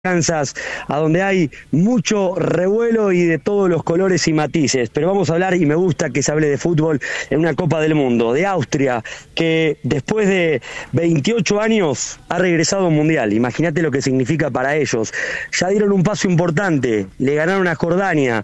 Kansas, a donde hay mucho revuelo y de todos los colores y matices, pero vamos a hablar, y me gusta que se hable de fútbol en una Copa del Mundo, de Austria, que después de 28 años ha regresado a un mundial. Imagínate lo que significa para ellos. Ya dieron un paso importante, le ganaron a Jordania,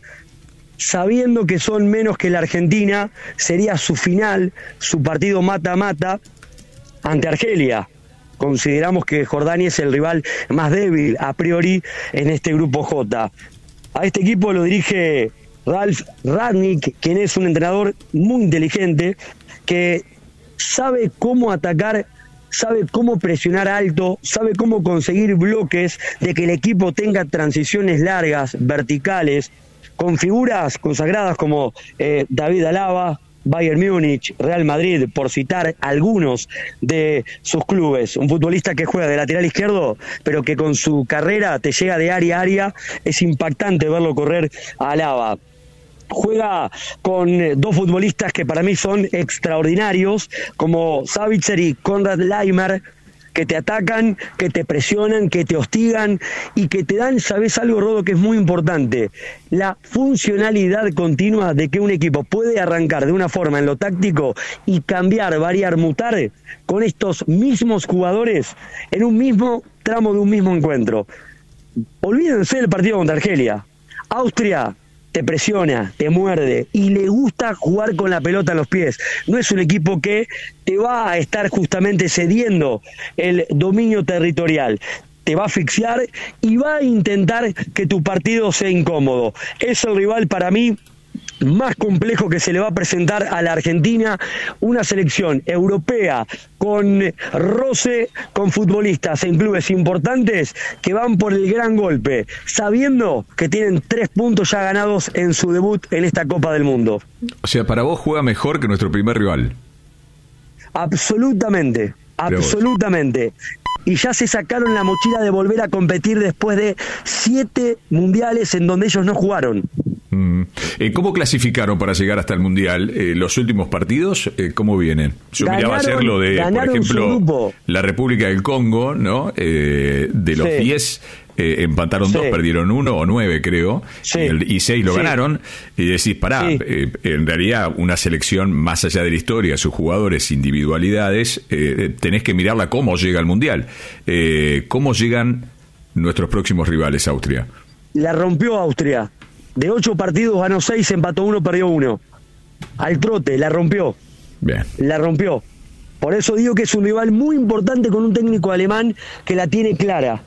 sabiendo que son menos que la Argentina. Sería su final, su partido mata-mata ante Argelia. Consideramos que Jordania es el rival más débil a priori en este grupo J. A este equipo lo dirige Ralf Rangnick, quien es un entrenador muy inteligente, que sabe cómo atacar, sabe cómo presionar alto, sabe cómo conseguir bloques, de que el equipo tenga transiciones largas, verticales, con figuras consagradas como David Alaba, Bayern Múnich, Real Madrid, por citar algunos de sus clubes. Un futbolista que juega de lateral izquierdo, pero que con su carrera te llega de área a área. Es impactante verlo correr a Alaba. Juega con dos futbolistas que para mí son extraordinarios, como Savitzer y Konrad Laimer, que te atacan, que te presionan, que te hostigan y que te dan, ¿sabes algo, Rodo, que es muy importante? La funcionalidad continua de que un equipo puede arrancar de una forma en lo táctico y cambiar, variar, mutar con estos mismos jugadores en un mismo tramo de un mismo encuentro. Olvídense del partido contra Argelia. Austria te presiona, te muerde y le gusta jugar con la pelota en los pies. No es un equipo que te va a estar justamente cediendo el dominio territorial. Te va a asfixiar y va a intentar que tu partido sea incómodo. Es el rival para mí más complejo que se le va a presentar a la Argentina, una selección europea con roce, con futbolistas en clubes importantes que van por el gran golpe, sabiendo que tienen 3 puntos ya ganados en su debut en esta Copa del Mundo. O sea, para vos juega mejor que nuestro primer rival. Absolutamente, absolutamente. Y ya se sacaron la mochila de volver a competir después de 7 mundiales en donde ellos no jugaron. ¿Cómo clasificaron para llegar hasta el Mundial? ¿Los últimos partidos, cómo vienen? Yo miraba ayer lo de, por ejemplo, la República del Congo, ¿no? De los 10, empataron 2, perdieron 1 o 9, creo, y 6 lo ganaron. Y decís, pará, en realidad una selección más allá de la historia, sus jugadores, individualidades, tenés que mirarla cómo llega al Mundial. ¿Cómo llegan nuestros próximos rivales, Austria? La rompió Austria. De 8 partidos ganó 6, empató 1, perdió 1. Al trote, la rompió. Bien. La rompió. Por eso digo que es un rival muy importante con un técnico alemán que la tiene clara.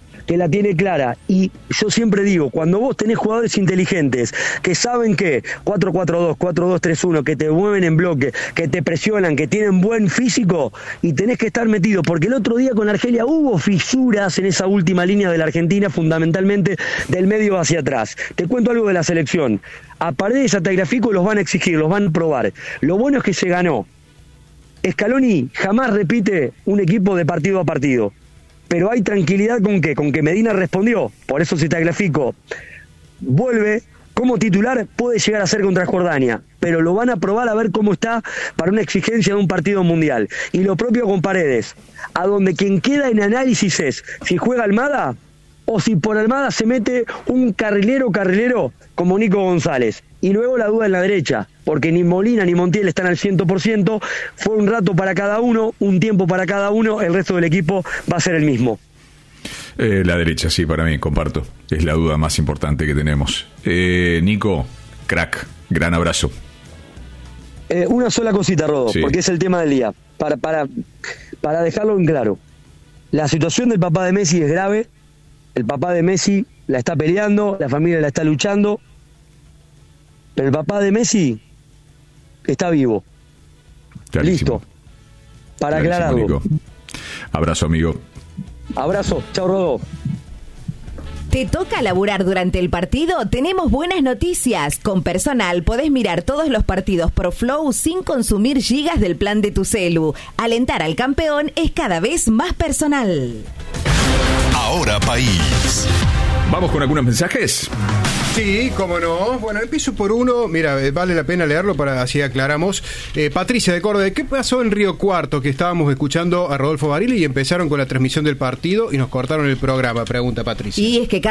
Y yo siempre digo, cuando vos tenés jugadores inteligentes que saben que 4-4-2, 4-2-3-1, que te mueven en bloque, que te presionan, que tienen buen físico, y tenés que estar metido, porque el otro día con Argelia hubo fisuras en esa última línea de la Argentina, fundamentalmente del medio hacia atrás. Te cuento algo de la selección. A Paredes y a Tagliafico los van a exigir, los van a probar. Lo bueno es que se ganó. Scaloni jamás repite un equipo de partido a partido. Pero hay tranquilidad con qué, con que Medina respondió. Por eso si Tagliafico vuelve como titular, puede llegar a ser contra Jordania, pero lo van a probar a ver cómo está para una exigencia de un partido mundial. Y lo propio con Paredes, a donde quien queda en análisis es si juega Almada o si por Almada se mete un carrilero como Nico González. Y luego la duda en la derecha, porque ni Molina ni Montiel están al 100%, fue un rato para cada uno, un tiempo para cada uno, el resto del equipo va a ser el mismo. La derecha, sí, para mí, comparto. Es la duda más importante que tenemos. Nico, crack, gran abrazo. Una sola cosita, Rodo, porque es el tema del día, para dejarlo en claro. La situación del papá de Messi es grave, el papá de Messi la está peleando, la familia la está luchando, pero el papá de Messi está vivo. Clarísimo. Listo. Para aclararlo. Nico. Abrazo, amigo. Abrazo. Chao, Rodo. ¿Te toca laburar durante el partido? Tenemos buenas noticias. Con Personal podés mirar todos los partidos por Flow sin consumir gigas del plan de tu celu. Alentar al campeón es cada vez más personal. Ahora País. Vamos con algunos mensajes. Sí, cómo no. Bueno, empiezo por uno. Mira, vale la pena leerlo para así aclaramos. Patricia de Córdoba, ¿qué pasó en Río Cuarto? Que estábamos escuchando a Rodolfo Barili y empezaron con la transmisión del partido y nos cortaron el programa, pregunta Patricia. Y es que